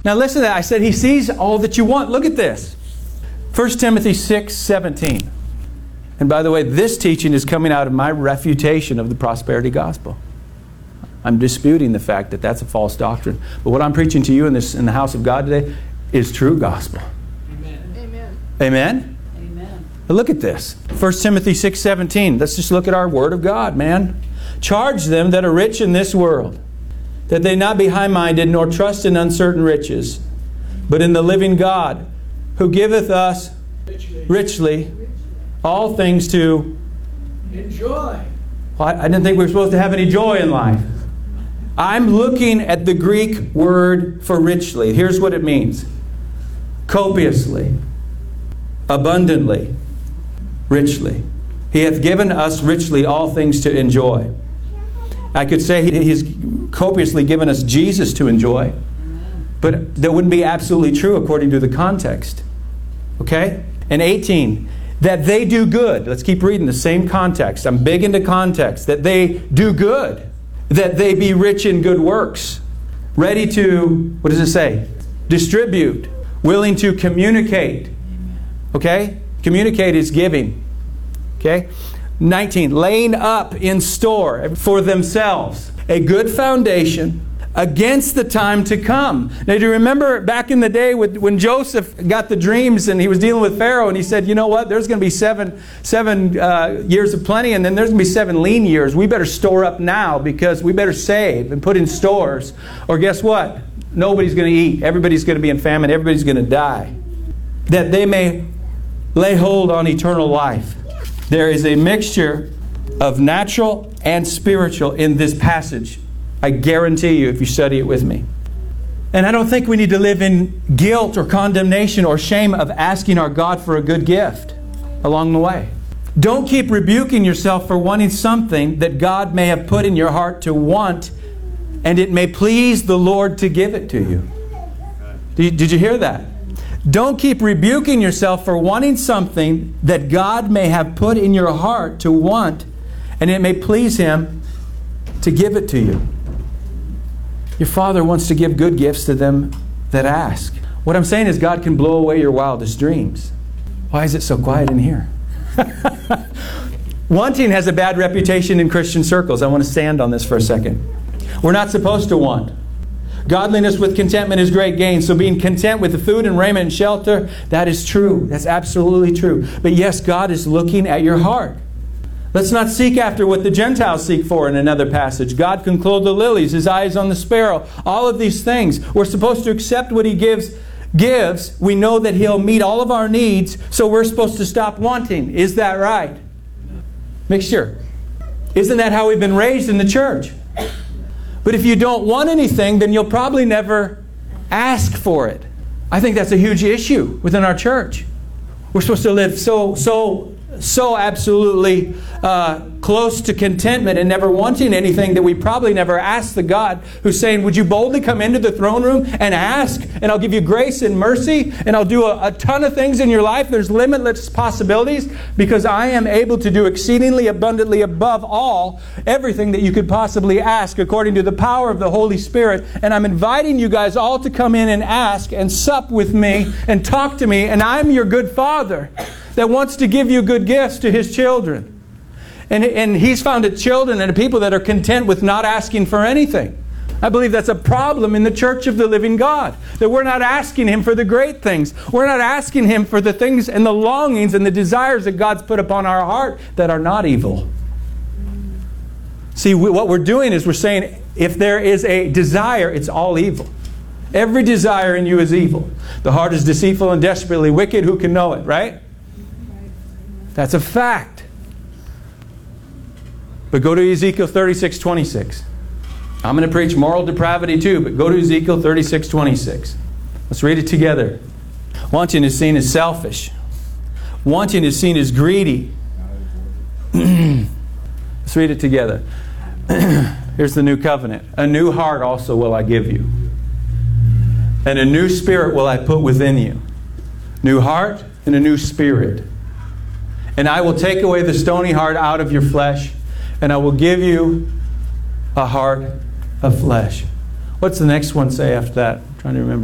Now listen to that. I said He sees all that you want. Look at this. 1 Timothy 6:17. And by the way, this teaching is coming out of my refutation of the prosperity gospel. I'm disputing the fact that that's a false doctrine. But what I'm preaching to you in the house of God today is true gospel. Amen. Amen? Amen. But look at this. 1 Timothy 6:17. Let's just look at our Word of God, man. Charge them that are rich in this world, that they not be high-minded, nor trust in uncertain riches, but in the living God, who giveth us richly all things to enjoy. Well, I didn't think we were supposed to have any joy in life. I'm looking at the Greek word for richly. Here's what it means. Copiously, abundantly, richly. He hath given us richly all things to enjoy. I could say He's copiously given us Jesus to enjoy, but that wouldn't be absolutely true according to the context. Okay? And 18, that they do good. Let's keep reading the same context. I'm big into context. That they do good. That they be rich in good works. Ready to, what does it say? Distribute. Willing to communicate. Okay? Communicate is giving. Okay? 19, laying up in store for themselves a good foundation against the time to come. Now, do you remember back in the day when Joseph got the dreams and he was dealing with Pharaoh and he said, you know what, there's going to be seven years of plenty and then there's going to be 7 lean years. We better store up now because we better save and put in stores. Or guess what? Nobody's going to eat. Everybody's going to be in famine. Everybody's going to die. That they may lay hold on eternal life. There is a mixture of natural and spiritual in this passage. I guarantee you if you study it with me. And I don't think we need to live in guilt or condemnation or shame of asking our God for a good gift along the way. Don't keep rebuking yourself for wanting something that God may have put in your heart to want, and it may please the Lord to give it to you. Did you hear that? Don't keep rebuking yourself for wanting something that God may have put in your heart to want, and it may please Him to give it to you. Your Father wants to give good gifts to them that ask. What I'm saying is God can blow away your wildest dreams. Why is it so quiet in here? Wanting has a bad reputation in Christian circles. I want to stand on this for a second. We're not supposed to want. Godliness with contentment is great gain. So being content with the food and raiment and shelter, that is true. That's absolutely true. But yes, God is looking at your heart. Let's not seek after what the Gentiles seek for in another passage. God can clothe the lilies, His eyes on the sparrow. All of these things. We're supposed to accept what He gives. We know that He'll meet all of our needs, so we're supposed to stop wanting. Is that right? Make sure. Isn't that how we've been raised in the church? But if you don't want anything, then you'll probably never ask for it. I think that's a huge issue within our church. We're supposed to live so absolutely close to contentment and never wanting anything that we probably never ask the God who's saying, would you boldly come into the throne room and ask, and I'll give you grace and mercy, and I'll do a ton of things in your life. There's limitless possibilities because I am able to do exceedingly abundantly above all everything that you could possibly ask according to the power of the Holy Spirit. And I'm inviting you guys all to come in and ask and sup with me and talk to me, and I'm your good Father that wants to give you good gifts to His children. And He's found children and people that are content with not asking for anything. I believe that's a problem in the church of the living God. That we're not asking Him for the great things. We're not asking Him for the things and the longings and the desires that God's put upon our heart that are not evil. See, what we're doing is we're saying if there is a desire, it's all evil. Every desire in you is evil. The heart is deceitful and desperately wicked. Who can know it, right? That's a fact. But go to Ezekiel 36:26. I'm going to preach moral depravity too, but go to Ezekiel 36:26. Let's read it together. Wanting is seen as selfish. Wanting is seen as greedy. Let's read it together. Here's the new covenant. A new heart also will I give you, and a new spirit will I put within you. New heart and a new spirit. And I will take away the stony heart out of your flesh, and I will give you a heart of flesh. What's the next one say after that? I'm trying to remember.